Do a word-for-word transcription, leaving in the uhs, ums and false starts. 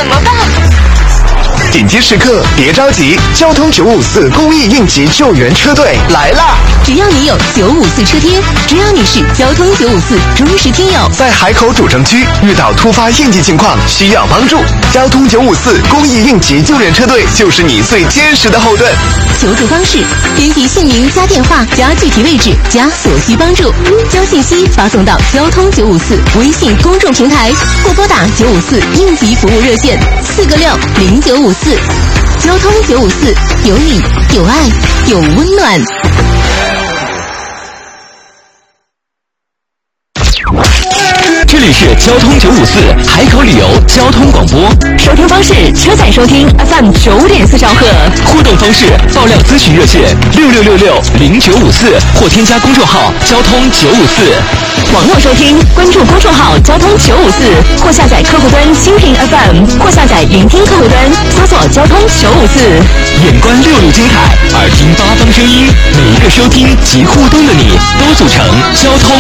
怎么办？ 紧急时刻别着急，交通九五四公益应急救援车队来啦！ 只要你有九五四车贴，只要你是交通九五四忠实听友， 在海口主城区遇到突发应急情况需要帮助，交通九五四公益应急救援车队就是你最坚实的后盾。 求助方式：编辑姓名加电话加具体位置加所需帮助，将信息发送到交通九五四微信公众平台，或拨打九五四应急服务热线四个六零九五四。交通九五四，有你，有爱，有温暖。 这里是交通九五四海口旅游交通广播， 收听方式：车载收听 F M 九点四兆赫。 互动方式：爆料咨询热线六六六六零九五四，或添加公众号交通九五四。 网络收听，关注公众号交通九五四，或下载客户端蜻蜓 F M， 或下载云听客户端，搜索交通九五四。 眼观六路金海，耳听八方声音，每一个收听及互动的你，都组成交通